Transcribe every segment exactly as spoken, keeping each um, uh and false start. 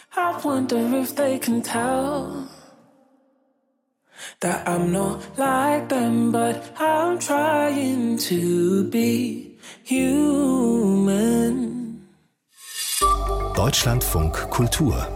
I wonder if they can tell that I'm not like them, but I'm trying to be human. Deutschlandfunk Kultur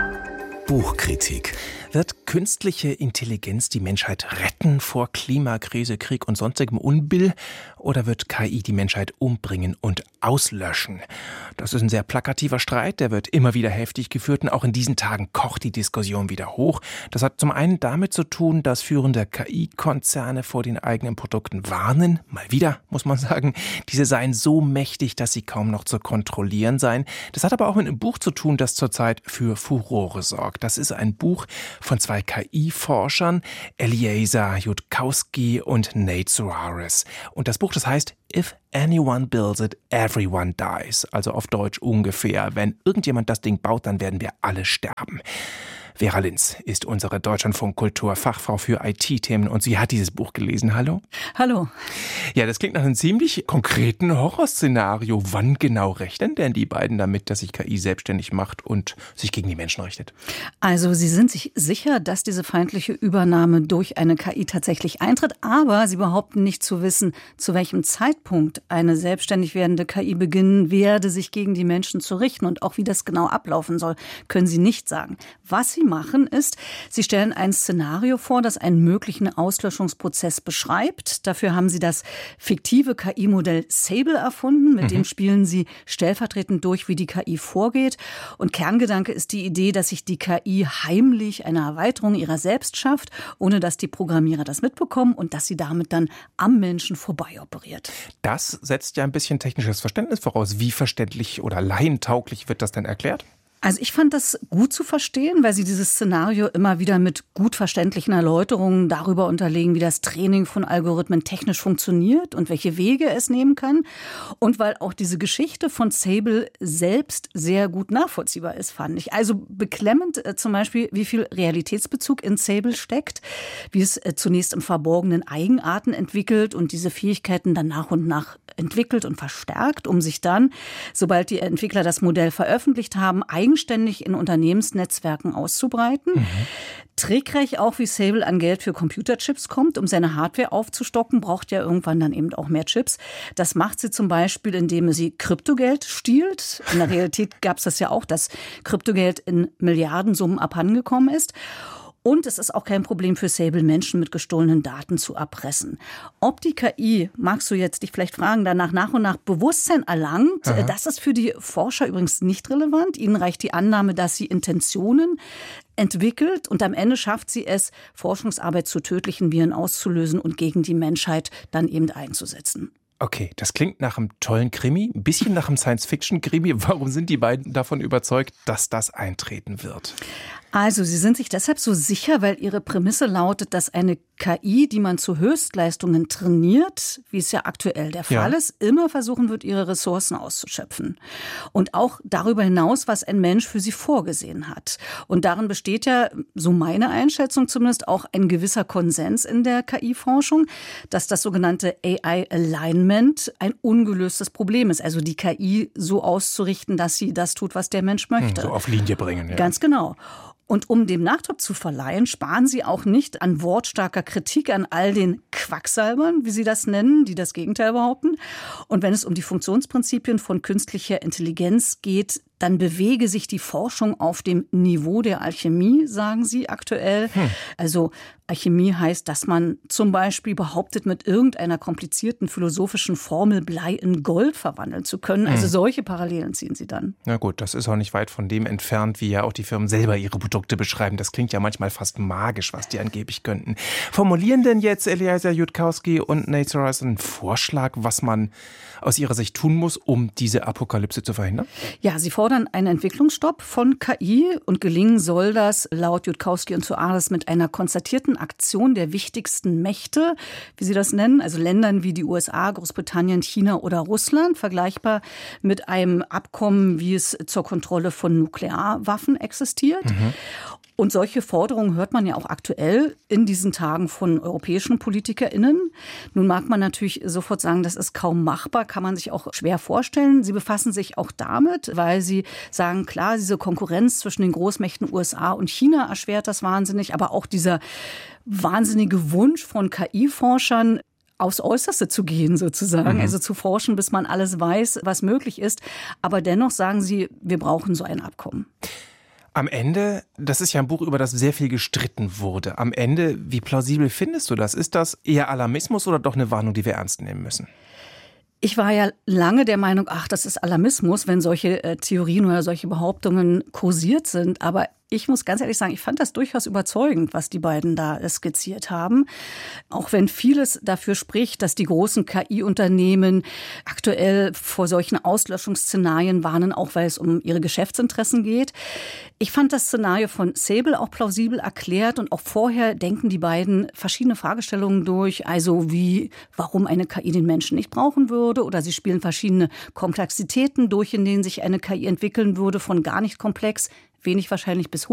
Buchkritik. Wird künstliche Intelligenz die Menschheit retten vor Klimakrise, Krieg und sonstigem Unbill? Oder wird K I die Menschheit umbringen und auslöschen? Das ist ein sehr plakativer Streit, der wird immer wieder heftig geführt und auch in diesen Tagen kocht die Diskussion wieder hoch. Das hat zum einen damit zu tun, dass führende K I-Konzerne vor den eigenen Produkten warnen. Mal wieder, muss man sagen, diese seien so mächtig, dass sie kaum noch zu kontrollieren seien. Das hat aber auch mit einem Buch zu tun, das zurzeit für Furore sorgt. Das ist ein Buch von zwei K I-Forschern, Eliezer Yudkowsky und Nate Soares. Und das Buch, das heißt If Anyone Builds It, Everyone Dies. Also auf Deutsch ungefähr, wenn irgendjemand das Ding baut, dann werden wir alle sterben. Vera Linz ist unsere Deutschlandfunk-Kultur-Fachfrau für I T-Themen und sie hat dieses Buch gelesen. Hallo? Hallo. Ja, das klingt nach einem ziemlich konkreten Horrorszenario. Wann genau rechnen denn die beiden damit, dass sich K I selbstständig macht und sich gegen die Menschen richtet? Also sie sind sich sicher, dass diese feindliche Übernahme durch eine K I tatsächlich eintritt, aber sie behaupten nicht zu wissen, zu welchem Zeitpunkt eine selbstständig werdende K I beginnen werde, sich gegen die Menschen zu richten. Und auch wie das genau ablaufen soll, können sie nicht sagen. Was sie machen ist, sie stellen ein Szenario vor, das einen möglichen Auslöschungsprozess beschreibt. Dafür haben sie das fiktive K I-Modell Sable erfunden. Mit mhm. dem spielen sie stellvertretend durch, wie die K I vorgeht. Und Kerngedanke ist die Idee, dass sich die K I heimlich eine Erweiterung ihrer selbst schafft, ohne dass die Programmierer das mitbekommen und dass sie damit dann am Menschen vorbei operiert. Das setzt ja ein bisschen technisches Verständnis voraus. Wie verständlich oder laientauglich wird das denn erklärt? Also ich fand das gut zu verstehen, weil sie dieses Szenario immer wieder mit gut verständlichen Erläuterungen darüber unterlegen, wie das Training von Algorithmen technisch funktioniert und welche Wege es nehmen kann. Und weil auch diese Geschichte von Sable selbst sehr gut nachvollziehbar ist, fand ich. Also beklemmend äh, zum Beispiel, wie viel Realitätsbezug in Sable steckt, wie es äh, zunächst im Verborgenen Eigenarten entwickelt und diese Fähigkeiten dann nach und nach entwickelt und verstärkt, um sich dann, sobald die Entwickler das Modell veröffentlicht haben, eigenständig in Unternehmensnetzwerken auszubreiten. Mhm. Trickreich auch, wie Sable an Geld für Computerchips kommt, um seine Hardware aufzustocken, braucht ja irgendwann dann eben auch mehr Chips. Das macht sie zum Beispiel, indem sie Kryptogeld stiehlt. In der Realität gab es das ja auch, dass Kryptogeld in Milliardensummen abhandengekommen ist. Und es ist auch kein Problem für Sable, Menschen mit gestohlenen Daten zu erpressen. Ob die K I, magst du jetzt dich vielleicht fragen, danach nach und nach Bewusstsein erlangt, Aha. das ist für die Forscher übrigens nicht relevant. Ihnen reicht die Annahme, dass sie Intentionen entwickelt und am Ende schafft sie es, Forschungsarbeit zu tödlichen Viren auszulösen und gegen die Menschheit dann eben einzusetzen. Okay, das klingt nach einem tollen Krimi, ein bisschen nach einem Science-Fiction-Krimi. Warum sind die beiden davon überzeugt, dass das eintreten wird? Also, sie sind sich deshalb so sicher, weil ihre Prämisse lautet, dass eine K I, die man zu Höchstleistungen trainiert, wie es ja aktuell der Fall ja. ist, immer versuchen wird, ihre Ressourcen auszuschöpfen. Und auch darüber hinaus, was ein Mensch für sie vorgesehen hat. Und darin besteht ja, so meine Einschätzung zumindest, auch ein gewisser Konsens in der K I-Forschung, dass das sogenannte A I-Alignment ein ungelöstes Problem ist. Also die K I so auszurichten, dass sie das tut, was der Mensch möchte. So auf Linie bringen. Ja. Ganz genau. Und um dem Nachdruck zu verleihen, sparen sie auch nicht an wortstarker Kritik an all den Quacksalbern, wie sie das nennen, die das Gegenteil behaupten. Und wenn es um die Funktionsprinzipien von künstlicher Intelligenz geht, dann bewege sich die Forschung auf dem Niveau der Alchemie, sagen sie aktuell. Hm. Also Alchemie heißt, dass man zum Beispiel behauptet, mit irgendeiner komplizierten philosophischen Formel Blei in Gold verwandeln zu können. Also hm. solche Parallelen ziehen sie dann. Na gut, das ist auch nicht weit von dem entfernt, wie ja auch die Firmen selber ihre Produkte beschreiben. Das klingt ja manchmal fast magisch, was die angeblich könnten. Formulieren denn jetzt Eliezer Yudkowsky und Nate Soares einen Vorschlag, was man aus ihrer Sicht tun muss, um diese Apokalypse zu verhindern? Ja, sie fordern einen Entwicklungsstopp von K I und gelingen soll das laut Yudkowsky und Soares mit einer konzertierten Aktion der wichtigsten Mächte, wie sie das nennen, also Ländern wie die U S A, Großbritannien, China oder Russland, vergleichbar mit einem Abkommen, wie es zur Kontrolle von Nuklearwaffen existiert. Mhm. Und solche Forderungen hört man ja auch aktuell in diesen Tagen von europäischen PolitikerInnen. Nun mag man natürlich sofort sagen, das ist kaum machbar, kann man sich auch schwer vorstellen. Sie befassen sich auch damit, weil sie sagen, klar, diese Konkurrenz zwischen den Großmächten U S A und China erschwert das wahnsinnig, aber auch dieser wahnsinnige Wunsch von K I-Forschern, aufs Äußerste zu gehen sozusagen, mhm. also zu forschen, bis man alles weiß, was möglich ist. Aber dennoch sagen sie, wir brauchen so ein Abkommen. Am Ende, das ist ja ein Buch, über das sehr viel gestritten wurde. Am Ende, wie plausibel findest du das? Ist das eher Alarmismus oder doch eine Warnung, die wir ernst nehmen müssen? Ich war ja lange der Meinung, ach, das ist Alarmismus, wenn solche äh, Theorien oder solche Behauptungen kursiert sind. Aber ich muss ganz ehrlich sagen, ich fand das durchaus überzeugend, was die beiden da skizziert haben. Auch wenn vieles dafür spricht, dass die großen K I-Unternehmen aktuell vor solchen Auslöschungsszenarien warnen, auch weil es um ihre Geschäftsinteressen geht. Ich fand das Szenario von Säbel auch plausibel erklärt und auch vorher denken die beiden verschiedene Fragestellungen durch. Also wie, warum eine K I den Menschen nicht brauchen würde, oder sie spielen verschiedene Komplexitäten durch, in denen sich eine K I entwickeln würde, von gar nicht komplex, wenig wahrscheinlich bis